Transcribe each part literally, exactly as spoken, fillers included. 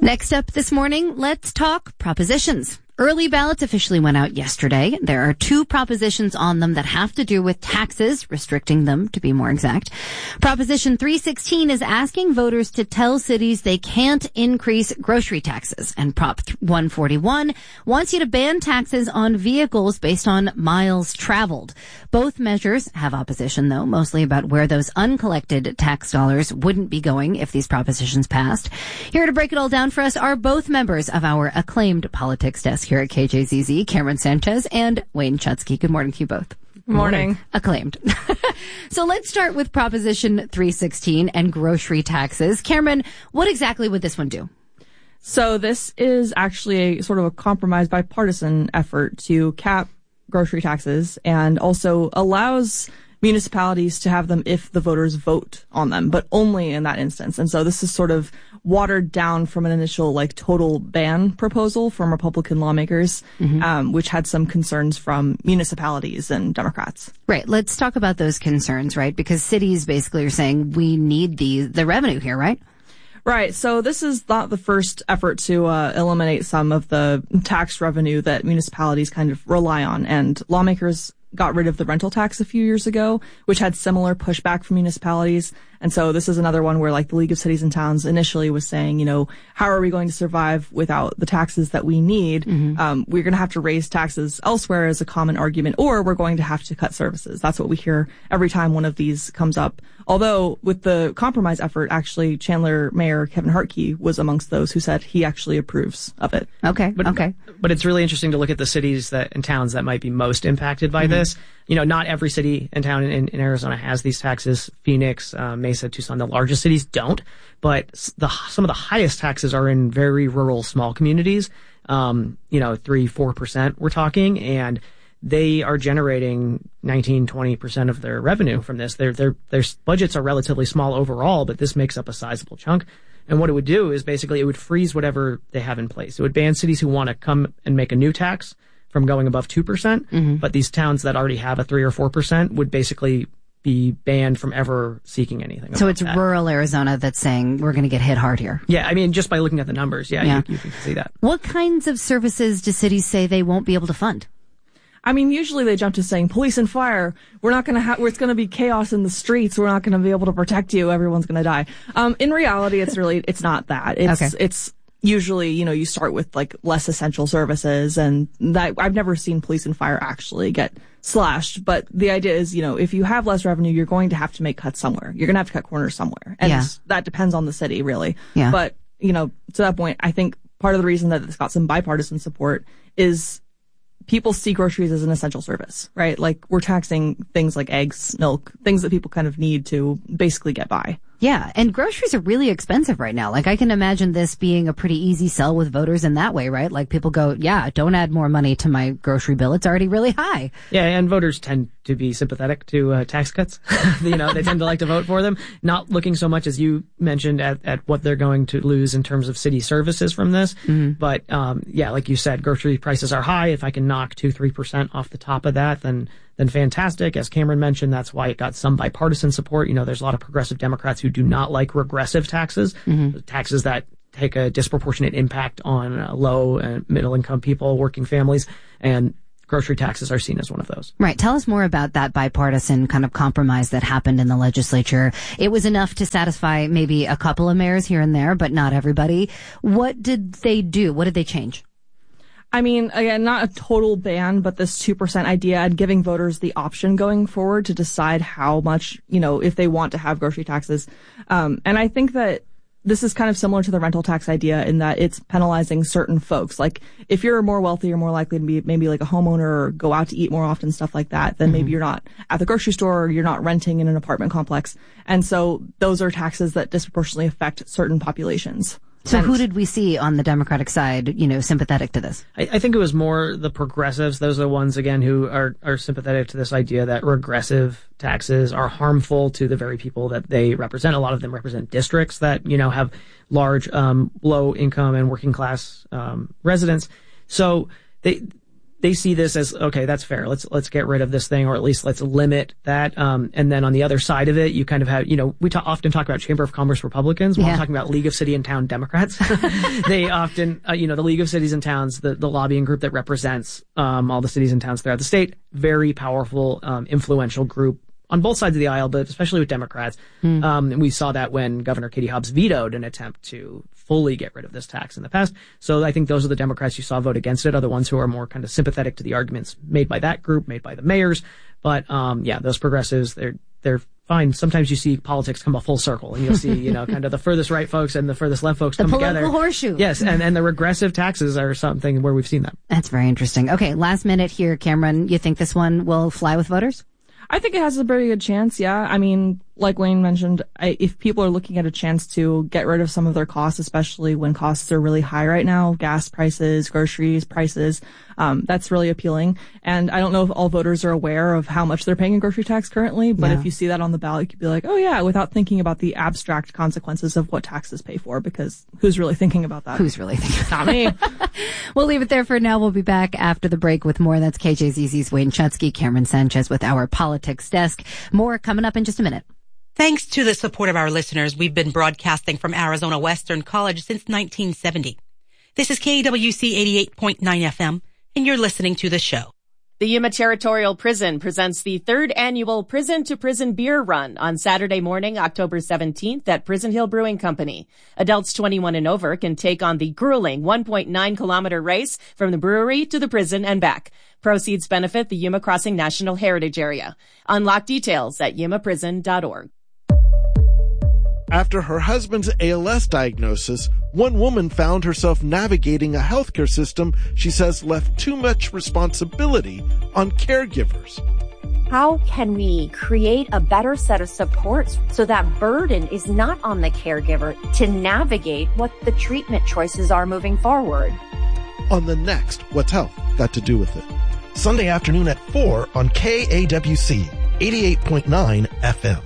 Next up this morning, let's talk propositions. Early ballots officially went out yesterday. There are two propositions on them that have to do with taxes, restricting them to be more exact. Proposition three sixteen is asking voters to tell cities they can't increase grocery taxes. And Prop one forty-one wants you to ban taxes on vehicles based on miles traveled. Both measures have opposition, though, mostly about where those uncollected tax dollars wouldn't be going if these propositions passed. Here to break it all down for us are both members of our acclaimed politics desk here at K J Z Z, Cameron Sanchez and Wayne Chutsky. Good morning to you both. Morning. Acclaimed. So let's start with Proposition three sixteen and grocery taxes. Cameron, what exactly would this one do? So this is actually a sort of a compromise bipartisan effort to cap grocery taxes and also allows municipalities to have them if the voters vote on them, but only in that instance. And so this is sort of watered down from an initial like total ban proposal from Republican lawmakers, mm-hmm. um, which had some concerns from municipalities and Democrats. Right. Let's talk about those concerns, right? Because cities basically are saying we need the the revenue here, right? Right. So this is not the first effort to uh, eliminate some of the tax revenue that municipalities kind of rely on. And lawmakers got rid of the rental tax a few years ago, which had similar pushback from municipalities. And so this is another one where like the League of Cities and Towns initially was saying, you know, how are we going to survive without the taxes that we need? Mm-hmm. Um, we're going to have to raise taxes elsewhere as a common argument, or we're going to have to cut services. That's what we hear every time one of these comes up. Although with the compromise effort, actually Chandler Mayor Kevin Hartke was amongst those who said he actually approves of it. Okay. But, okay. But it's really interesting to look at the cities that and towns that might be most impacted by mm-hmm. this. You know, not every city and town in, in Arizona has these taxes. Phoenix, uh, Mesa, Tucson, the largest cities don't. But the some of the highest taxes are in very rural, small communities. Um, you know, three, four percent we're talking, and they are generating nineteen, twenty percent of their revenue from this. Their their their budgets are relatively small overall, but this makes up a sizable chunk. And what it would do is basically it would freeze whatever they have in place. It would ban cities who want to come and make a new tax from going above two percent, mm-hmm. but these towns that already have a three or four percent would basically be banned from ever seeking anything. So it's that. rural Arizona that's saying we're going to get hit hard here. Yeah, I mean, just by looking at the numbers, yeah, yeah. You, you can see that. What kinds of services do cities say they won't be able to fund? I mean, usually they jump to saying police and fire. We're not going to have, it's going to be chaos in the streets. We're not going to be able to protect you. Everyone's going to die. Um, in reality, it's really, it's not that. It's, okay. it's usually, you know, you start with like less essential services, and that I've never seen police and fire actually get slashed. But the idea is, you know, if you have less revenue, you're going to have to make cuts somewhere. You're going to have to cut corners somewhere. And yeah. that depends on the city, really. Yeah. But, you know, to that point, I think part of the reason that it's got some bipartisan support is people see groceries as an essential service, right? Like we're taxing things like eggs, milk, things that people kind of need to basically get by. Yeah, and groceries are really expensive right now. Like I can imagine this being a pretty easy sell with voters in that way, right? Like people go, yeah, don't add more money to my grocery bill. It's already really high. Yeah, and voters tend to be sympathetic to uh, tax cuts. You know, they tend to like to vote for them, not looking so much as you mentioned at, at what they're going to lose in terms of city services from this. Mm-hmm. But um, yeah, like you said, grocery prices are high. If I can knock two, three percent off the top of that, then then fantastic. As Cameron mentioned, that's why it got some bipartisan support. You know, there's a lot of progressive Democrats who do not like regressive taxes, mm-hmm. taxes that take a disproportionate impact on uh, low and middle income people, working families, and grocery taxes are seen as one of those. Right. Tell us more about that bipartisan kind of compromise that happened in the legislature. It was enough to satisfy maybe a couple of mayors here and there, but not everybody. What did they do? What did they change? I mean, again, not a total ban, but this two percent idea and giving voters the option going forward to decide how much, you know, if they want to have grocery taxes. Um, and I think that this is kind of similar to the rental tax idea in that it's penalizing certain folks. Like if you're more wealthy, you're more likely to be maybe like a homeowner or go out to eat more often, stuff like that. Then mm-hmm. maybe you're not at the grocery store or you're not renting in an apartment complex. And so those are taxes that disproportionately affect certain populations. So and who did we see on the Democratic side, you know, sympathetic to this? I, I think it was more the progressives. Those are the ones, again, who are, are sympathetic to this idea that regressive taxes are harmful to the very people that they represent. A lot of them represent districts that, you know, have large, um, low income and working class, um, residents. So they, they see this as, okay, that's fair. Let's, let's get rid of this thing, or at least let's limit that. Um, and then on the other side of it, you kind of have, you know, we ta- often talk about Chamber of Commerce Republicans when yeah. we're talking about League of City and Town Democrats. They often, uh, you know, the League of Cities and Towns, the, the lobbying group that represents, um, all the cities and towns throughout the state, very powerful, um, influential group on both sides of the aisle, but especially with Democrats. Mm. Um, and we saw that when Governor Katie Hobbs vetoed an attempt to fully get rid of this tax in the past. So I think those are the Democrats you saw vote against it, are the ones who are more kind of sympathetic to the arguments made by that group, made by the mayors. But, um, yeah, those progressives, they're, they're fine. Sometimes you see politics come a full circle, and you'll see, you know, kind of the furthest right folks and the furthest left folks the come together. The political horseshoe. Yes, and, and the regressive taxes are something where we've seen that. That's very interesting. Okay, last minute here, Cameron. You think this one will fly with voters? I think it has a very good chance, yeah. I mean, like Wayne mentioned, I, if people are looking at a chance to get rid of some of their costs, especially when costs are really high right now, gas prices, groceries prices, um, that's really appealing. And I don't know if all voters are aware of how much they're paying in grocery tax currently, but yeah. if you see that on the ballot, you could be like, oh yeah, without thinking about the abstract consequences of what taxes pay for, because who's really thinking about that? Who's really thinking? Not me. We'll leave it there for now. We'll be back after the break with more. That's K J Z Z's Wayne Chutsky, Cameron Sanchez with our politics desk. More coming up in just a minute. Thanks to the support of our listeners, we've been broadcasting from Arizona Western College since nineteen seventy. This is K A W C eighty-eight point nine F M, and you're listening to the show. The Yuma Territorial Prison presents the third annual Prison to Prison Beer Run on Saturday morning, October seventeenth at Prison Hill Brewing Company. Adults twenty-one and over can take on the grueling one point nine kilometer race from the brewery to the prison and back. Proceeds benefit the Yuma Crossing National Heritage Area. Unlock details at yuma prison dot org. After her husband's A L S diagnosis, one woman found herself navigating a healthcare system she says left too much responsibility on caregivers. How can we create a better set of supports so that burden is not on the caregiver to navigate what the treatment choices are moving forward? On the next What's Health Got to Do with It? Sunday afternoon at four on K A W C eighty-eight point nine F M.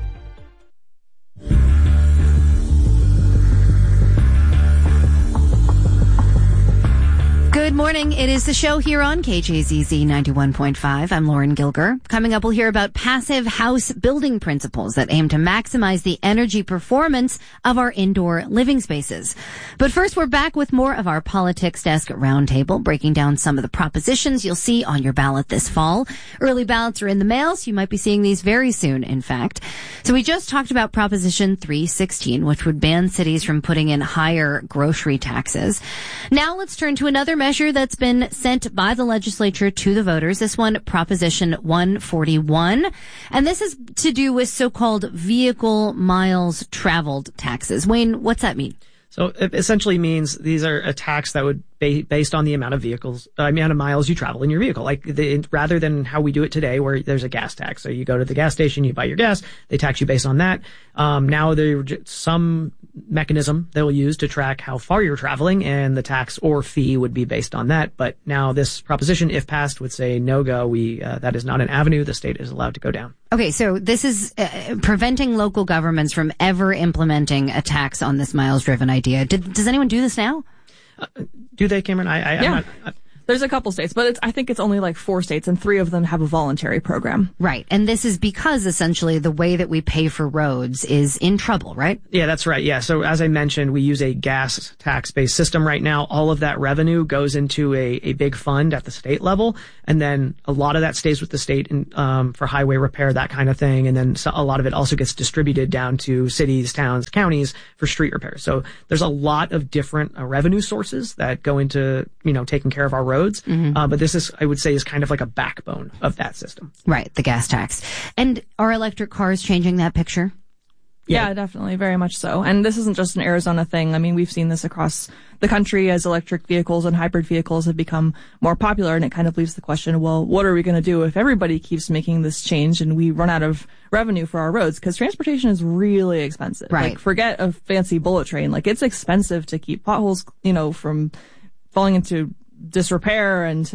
Good morning. It is the show here on K J Z Z ninety-one point five. I'm Lauren Gilger. Coming up, we'll hear about passive house building principles that aim to maximize the energy performance of our indoor living spaces. But first, we're back with more of our Politics Desk Roundtable, breaking down some of the propositions you'll see on your ballot this fall. Early ballots are in the mail, so you might be seeing these very soon, in fact. So we just talked about Proposition three sixteen, which would ban cities from putting in higher grocery taxes. Now let's turn to another measure that's been sent by the legislature to the voters. This one, Proposition one forty-one. And this is to do with so-called vehicle miles traveled taxes. Wayne, what's that mean? So it essentially means these are a tax that would be based on the amount of vehicles, uh, amount of miles you travel in your vehicle. Like the, rather than how we do it today, where there's a gas tax. So you go to the gas station, you buy your gas, they tax you based on that. Um, now there's some mechanism they will use to track how far you're traveling, and the tax or fee would be based on that. But now this proposition, if passed, would say no go. We uh, that is not an avenue the state is allowed to go down. Okay, so this is uh, preventing local governments from ever implementing a tax on this miles driven idea. Did, does anyone do this now? Uh, do they, Cameron? I, I, yeah. I'm not, I, There's a couple states, but it's, I think it's only like four states, and three of them have a voluntary program. Right. And this is because essentially the way that we pay for roads is in trouble, right? Yeah, that's right. Yeah. So as I mentioned, we use a gas tax-based system right now. All of that revenue goes into a, a big fund at the state level. And then a lot of that stays with the state in, um, for highway repair, that kind of thing. And then so a lot of it also gets distributed down to cities, towns, counties for street repair. So there's a lot of different uh, revenue sources that go into, you know, taking care of our roads. roads. Mm-hmm. Uh, but this is, I would say, is kind of like a backbone of that system. Right. The gas tax. And are electric cars changing that picture? Yeah, yeah, definitely. Very much so. And this isn't just an Arizona thing. I mean, we've seen this across the country as electric vehicles and hybrid vehicles have become more popular. And it kind of leaves the question, well, what are we going to do if everybody keeps making this change and we run out of revenue for our roads? Because transportation is really expensive. Right. Like, forget a fancy bullet train. Like, it's expensive to keep potholes, you know, from falling into disrepair and to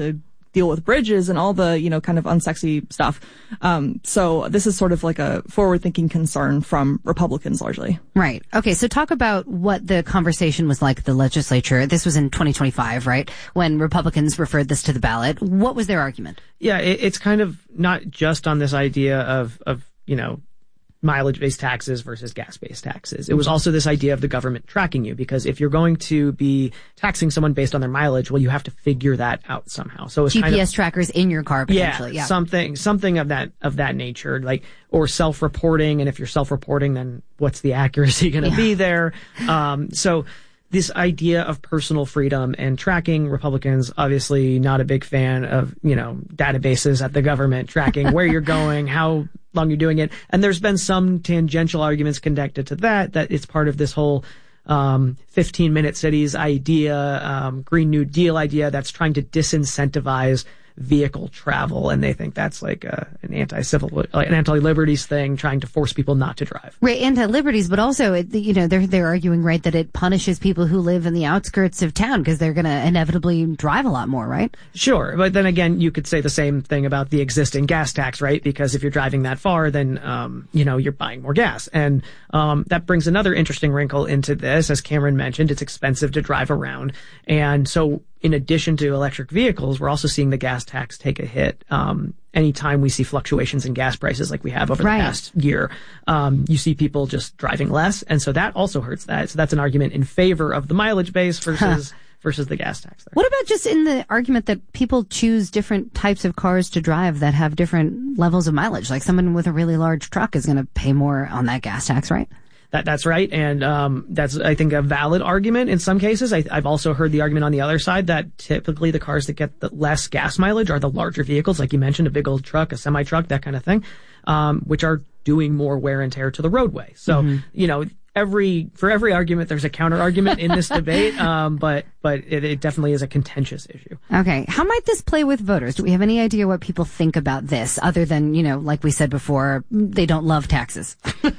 deal with bridges and all the, you know, kind of unsexy stuff. Um, so this is sort of like a forward-thinking concern from Republicans largely. Right. Okay. So talk about what the conversation was like at the legislature. This was in twenty twenty-five, right? When Republicans referred this to the ballot. What was their argument? Yeah, it, it's kind of not just on this idea of, of, you know, mileage-based taxes versus gas-based taxes. It was also this idea of the government tracking you, because if you're going to be taxing someone based on their mileage, well, you have to figure that out somehow. So it's G P S kind of, trackers in your car potentially. Yeah, Yeah, something, something of that, of that nature, like, or self-reporting. And if you're self-reporting, then what's the accuracy going to Yeah. be there? Um, so this idea of personal freedom and tracking, Republicans obviously not a big fan of, you know, databases at the government tracking where you're going, how long you're doing it. And there's been some tangential arguments connected to that, that it's part of this whole um fifteen minute cities idea, um Green New Deal idea that's trying to disincentivize vehicle travel, and they think that's like a, an anti-civil, like an anti-liberties thing, trying to force people not to drive. Right, anti-liberties, but also, it, you know, they're they're arguing, right, that it punishes people who live in the outskirts of town because they're going to inevitably drive a lot more, right? Sure, but then again, you could say the same thing about the existing gas tax, right? Because if you're driving that far, then um, you know, you're buying more gas, and um, that brings another interesting wrinkle into this. As Cameron mentioned, it's expensive to drive around, and so in addition to electric vehicles, we're also seeing the gas tax take a hit. Um, anytime we see fluctuations in gas prices like we have over Right. the past year, um, you see people just driving less. And so that also hurts that. So that's an argument in favor of the mileage base versus, versus the gas tax there. What about just in the argument that people choose different types of cars to drive that have different levels of mileage? Like someone with a really large truck is going to pay more on that gas tax, right? That, that's right. And, um, that's, I think, a valid argument in some cases. I, I've also heard the argument on the other side that typically the cars that get the less gas mileage are the larger vehicles, like you mentioned, a big old truck, a semi truck, that kind of thing, um, which are doing more wear and tear to the roadway. So, mm-hmm. you know, every, for every argument, there's a counter argument in this debate. Um, but, but it, it definitely is a contentious issue. Okay. How might this play with voters? Do we have any idea what people think about this other than, you know, like we said before, they don't love taxes?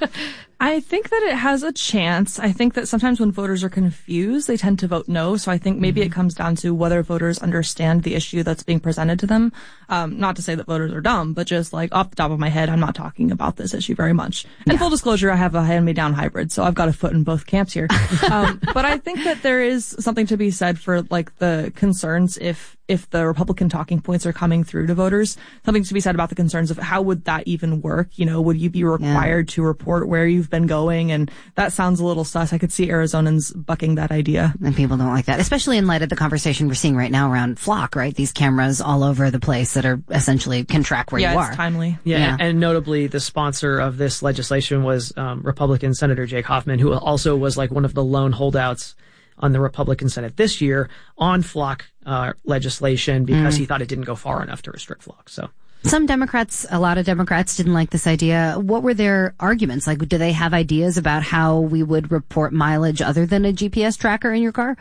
I think that it has a chance. I think that sometimes when voters are confused, they tend to vote no. So I think maybe mm-hmm. it comes down to whether voters understand the issue that's being presented to them. Um, not to say that voters are dumb, but just like off the top of my head, I'm not talking about this issue very much. And yeah. full disclosure, I have a hand-me-down hybrid, so I've got a foot in both camps here. um, but I think that there is something to be said for like the concerns if if the Republican talking points are coming through to voters, something to be said about the concerns of how would that even work? You know, would you be required yeah. to report where you've been going? And that sounds a little sus. I could see Arizonans bucking that idea. And people don't like that, especially in light of the conversation we're seeing right now around Flock, right? These cameras all over the place that are essentially can track where yeah, you are. Yeah, it's timely. Yeah, yeah, and notably the sponsor of this legislation was um, Republican Senator Jake Hoffman, who also was like one of the lone holdouts on the Republican Senate this year on Flock uh, legislation because mm. he thought it didn't go far enough to restrict Flock. So some Democrats, a lot of Democrats didn't like this idea. What were their arguments? Like, do they have ideas about how we would report mileage other than a G P S tracker in your car?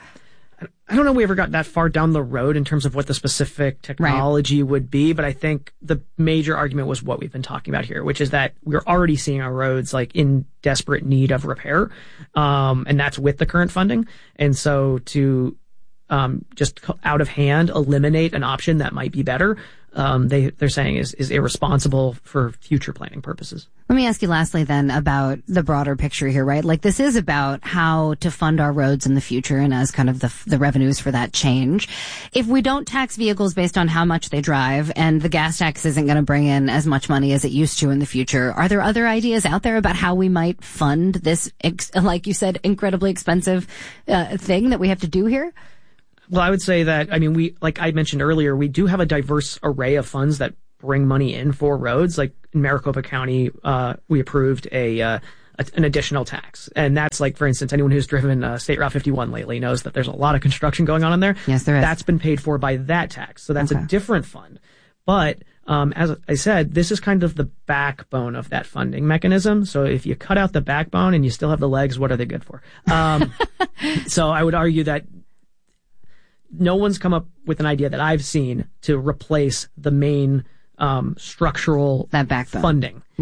I don't know if we ever got that far down the road in terms of what the specific technology right. would be, but I think the major argument was what we've been talking about here, which is that we're already seeing our roads like in desperate need of repair. Um, and that's with the current funding. And so to, um, just out of hand eliminate an option that might be better, um, they, they're saying is, is irresponsible for future planning purposes. Let me ask you lastly then about the broader picture here, right? Like this is about how to fund our roads in the future and as kind of the, the revenues for that change. If we don't tax vehicles based on how much they drive and the gas tax isn't going to bring in as much money as it used to in the future, are there other ideas out there about how we might fund this, ex- like you said, incredibly expensive uh, thing that we have to do here? Well, I would say that, I mean, we, like I mentioned earlier, we do have a diverse array of funds that bring money in for roads. Like in Maricopa County, uh, we approved a, uh, a, an additional tax. And that's like, for instance, anyone who's driven uh, State Route fifty-one lately knows that there's a lot of construction going on in there. Yes, there is. That's been paid for by that tax. So that's okay. a different fund. But, um, as I said, this is kind of the backbone of that funding mechanism. So if you cut out the backbone and you still have the legs, what are they good for? Um, so I would argue that no one's come up with an idea that I've seen to replace the main um, structural that backbone. funding.